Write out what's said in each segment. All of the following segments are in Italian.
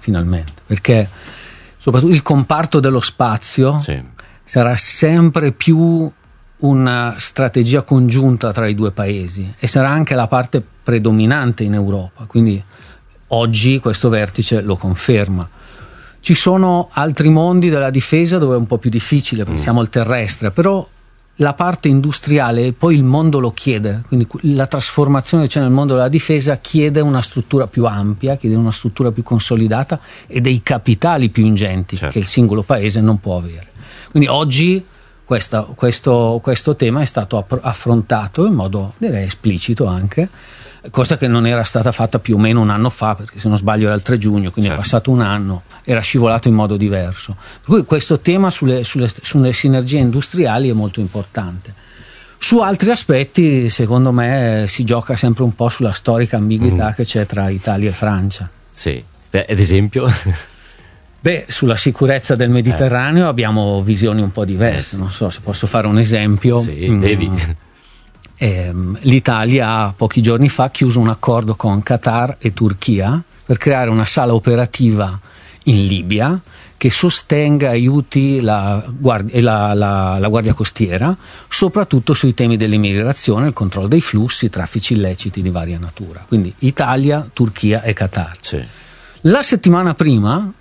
finalmente, perché soprattutto il comparto dello spazio sarà sempre più una strategia congiunta tra i due paesi e sarà anche la parte predominante in Europa, quindi oggi questo vertice lo conferma. Ci sono altri mondi della difesa dove è un po' più difficile, pensiamo al terrestre, però la parte industriale e poi il mondo lo chiede, quindi la trasformazione che c'è nel mondo della difesa chiede una struttura più ampia, chiede una struttura più consolidata e dei capitali più ingenti che il singolo paese non può avere. Quindi oggi questo tema è stato affrontato in modo, direi, esplicito anche, cosa che non era stata fatta più o meno un anno fa, perché se non sbaglio era il 3 giugno, quindi è passato un anno, era scivolato in modo diverso. Per cui questo tema sulle sinergie industriali è molto importante. Su altri aspetti, secondo me, si gioca sempre un po' sulla storica ambiguità che c'è tra Italia e Francia. Sì, ad esempio? Beh, sulla sicurezza del Mediterraneo abbiamo visioni un po' diverse, non so se posso fare un esempio. Sì, devi. L'Italia ha pochi giorni fa ha chiuso un accordo con Qatar e Turchia per creare una sala operativa in Libia che sostenga e aiuti la Guardia Costiera, soprattutto sui temi dell'immigrazione, il controllo dei flussi, traffici illeciti di varia natura. Quindi Italia, Turchia e Qatar. La settimana prima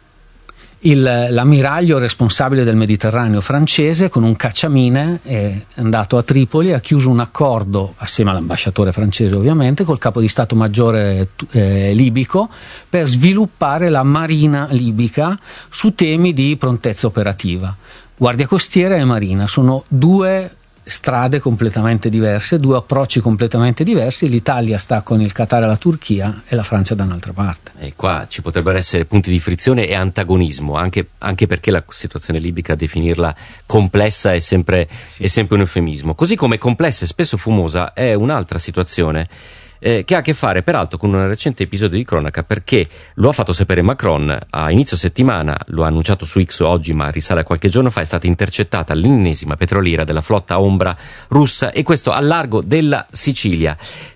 l'ammiraglio responsabile del Mediterraneo francese con un cacciamine è andato a Tripoli e ha chiuso un accordo assieme all'ambasciatore francese, ovviamente, col capo di Stato Maggiore libico per sviluppare la marina libica su temi di prontezza operativa. Guardia Costiera e Marina sono due strade completamente diverse, due approcci completamente diversi. L'Italia sta con il Qatar e la Turchia e la Francia da un'altra parte. E qua ci potrebbero essere punti di frizione e antagonismo, anche perché la situazione libica, definirla complessa è sempre un eufemismo. Così come complessa e spesso fumosa è un'altra situazione che ha a che fare peraltro con un recente episodio di cronaca, perché lo ha fatto sapere Macron a inizio settimana, lo ha annunciato su X oggi ma risale a qualche giorno fa. È stata intercettata l'ennesima petroliera della flotta ombra russa, e questo al largo della Sicilia.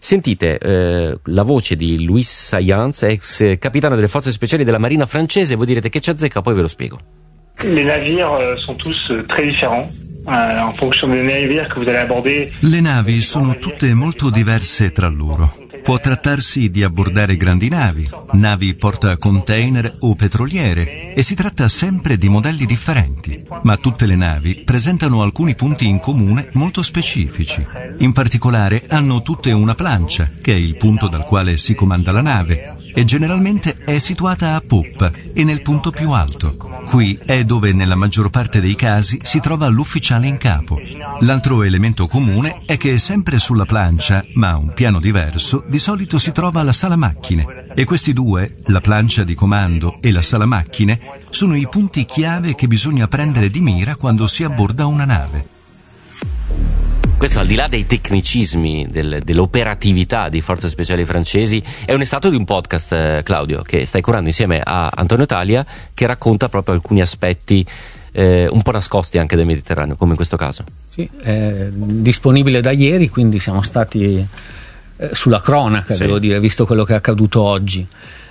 Sentite la voce di Louis Sayans, ex capitano delle forze speciali della marina francese. Voi direte che ci azzecca, poi ve lo spiego. Les navires sont tous très différents. En fonction des navires que vous allez aborder. Le navi sono tutte molto diverse tra loro. Può trattarsi di abbordare grandi navi portacontainer o petroliere, e si tratta sempre di modelli differenti, ma tutte le navi presentano alcuni punti in comune molto specifici. In particolare hanno tutte una plancia, che è il punto dal quale si comanda la nave, e generalmente è situata a poppa e nel punto più alto. Qui è dove nella maggior parte dei casi si trova l'ufficiale in capo. L'altro elemento comune è che sempre sulla plancia, ma a un piano diverso, di solito si trova la sala macchine, e questi due, la plancia di comando e la sala macchine, sono i punti chiave che bisogna prendere di mira quando si abborda una nave. Questo, al di là dei tecnicismi dell'operatività di forze speciali francesi, è un estratto di un podcast, Claudio, che stai curando insieme a Antonio Talia, che racconta proprio alcuni aspetti un po' nascosti anche del Mediterraneo, come in questo caso. Sì, è disponibile da ieri, quindi siamo stati sulla cronaca, devo dire, visto quello che è accaduto oggi.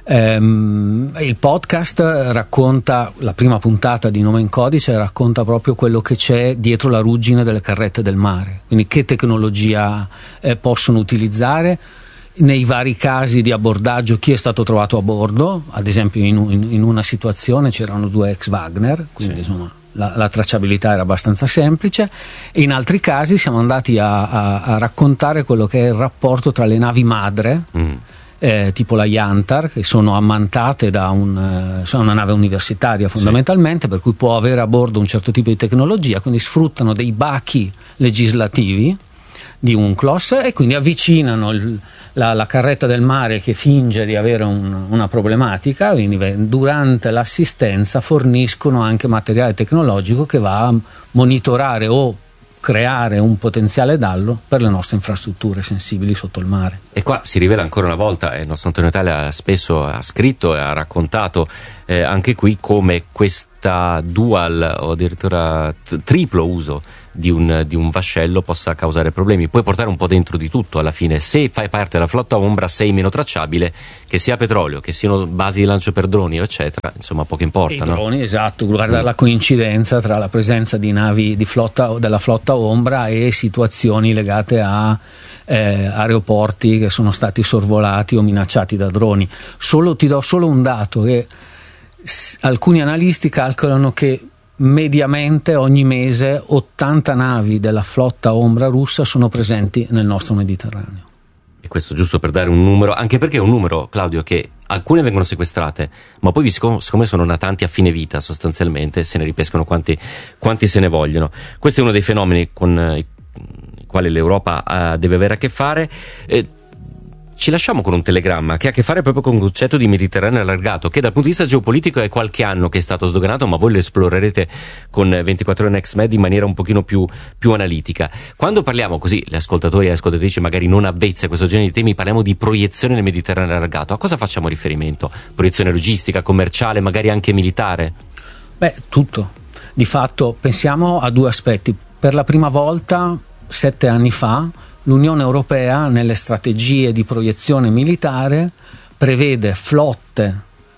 Il podcast racconta, la prima puntata di Nome in Codice racconta proprio quello che c'è dietro la ruggine delle carrette del mare, quindi che tecnologia possono utilizzare nei vari casi di abbordaggio, chi è stato trovato a bordo. Ad esempio in una situazione c'erano 2 ex Wagner, quindi insomma la tracciabilità era abbastanza semplice, e in altri casi siamo andati a raccontare quello che è il rapporto tra le navi madre, tipo la Yantar, che sono ammantate da sono una nave universitaria fondamentalmente, per cui può avere a bordo un certo tipo di tecnologia, quindi sfruttano dei bachi legislativi di UNCLOS e quindi avvicinano la carretta del mare che finge di avere una problematica, quindi durante l'assistenza forniscono anche materiale tecnologico che va a monitorare o creare un potenziale danno per le nostre infrastrutture sensibili sotto il mare. E qua si rivela ancora una volta, il nostro Antonio Talia spesso ha scritto e ha raccontato anche qui come questa dual o addirittura triplo uso di un vascello possa causare problemi. Puoi portare un po' dentro di tutto alla fine. Se fai parte della flotta ombra sei meno tracciabile, che sia petrolio, che siano basi di lancio per droni eccetera, insomma poco importa. I droni, esatto, guarda la coincidenza tra la presenza di navi della flotta ombra e situazioni legate a aeroporti che sono stati sorvolati o minacciati da droni. Ti do solo un dato, che alcuni analisti calcolano che mediamente ogni mese 80 navi della flotta ombra russa sono presenti nel nostro Mediterraneo. E questo giusto per dare un numero, anche perché è un numero, Claudio, che alcune vengono sequestrate, ma poi siccome sono natanti a fine vita sostanzialmente, se ne ripescano quanti se ne vogliono. Questo è uno dei fenomeni con i quali l'Europa deve avere a che fare. Ci lasciamo con un telegramma che ha a che fare proprio con il concetto di Mediterraneo allargato, che dal punto di vista geopolitico è qualche anno che è stato sdoganato, ma voi lo esplorerete con 24 ore Next Med in maniera un pochino più analitica. Quando parliamo così, le ascoltatori e le ascoltatrici magari non avvezze a questo genere di temi, parliamo di proiezione nel Mediterraneo allargato. A cosa facciamo riferimento? Proiezione logistica, commerciale, magari anche militare? Tutto. Di fatto pensiamo a due aspetti. Per la prima volta, 7 anni fa, l'Unione Europea nelle strategie di proiezione militare prevede flotte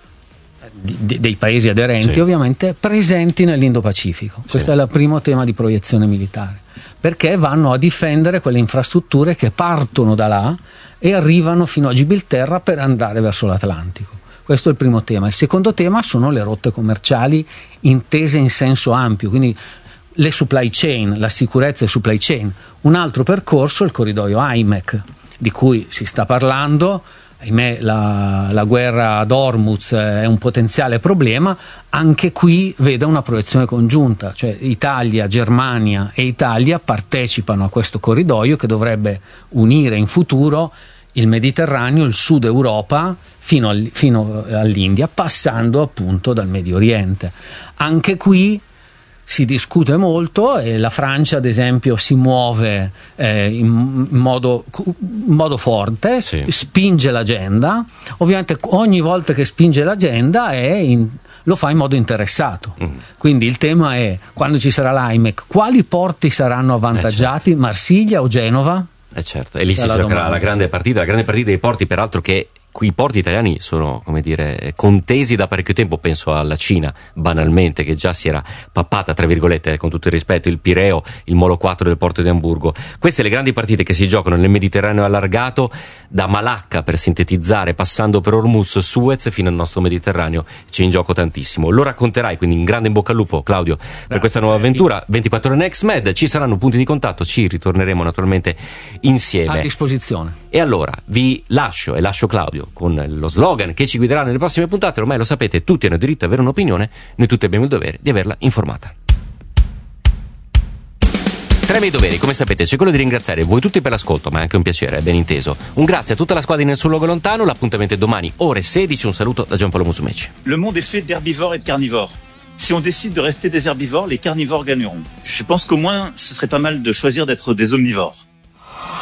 dei paesi aderenti, ovviamente presenti nell'Indo-Pacifico. Questo è il primo tema di proiezione militare, perché vanno a difendere quelle infrastrutture che partono da là e arrivano fino a Gibilterra per andare verso l'Atlantico. Questo è il primo tema. Il secondo tema sono le rotte commerciali intese in senso ampio, quindi le supply chain, la sicurezza e supply chain. Un altro percorso è il corridoio IMEC, di cui si sta parlando. Ahimè, la guerra ad Hormuz è un potenziale problema. Anche qui vede una proiezione congiunta, cioè Italia, Germania e Italia partecipano a questo corridoio che dovrebbe unire in futuro il Mediterraneo, il Sud Europa fino all'India, passando appunto dal Medio Oriente. Anche qui si discute molto e la Francia ad esempio si muove in modo forte, spinge l'agenda. Ovviamente ogni volta che spinge l'agenda lo fa in modo interessato. Quindi il tema è, quando ci sarà l'IMEC, quali porti saranno avvantaggiati? Marsiglia o Genova? Certo, e lì si giocherà la grande partita dei porti, peraltro che qui i porti italiani sono, come dire, contesi da parecchio tempo. Penso alla Cina, banalmente, che già si era pappata, tra virgolette, con tutto il rispetto, il Pireo, il Molo 4 del porto di Amburgo. Queste le grandi partite che si giocano nel Mediterraneo allargato, da Malacca, per sintetizzare, passando per Hormuz, Suez, fino al nostro Mediterraneo. C'è in gioco tantissimo. Lo racconterai, quindi in grande in bocca al lupo, Claudio, per questa nuova avventura. 24 ore Next Med, ci saranno punti di contatto, ci ritorneremo naturalmente insieme. A disposizione. E allora vi lascio Claudio con lo slogan che ci guiderà nelle prossime puntate. Ormai lo sapete, tutti hanno diritto ad avere un'opinione, noi tutti abbiamo il dovere di averla informata. Tra i miei doveri, come sapete, c'è quello di ringraziare voi tutti per l'ascolto, ma è anche un piacere, ben inteso. Un grazie a tutta la squadra di Nel suo luogo lontano. L'appuntamento è domani, ore 16. Un saluto da Giampaolo Musumeci. Le monde est fait d'herbivores et de carnivores. Si on décide de rester des herbivores, les carnivores gagneront. Je pense qu'au moins, ce serait pas mal de choisir d'être des omnivores.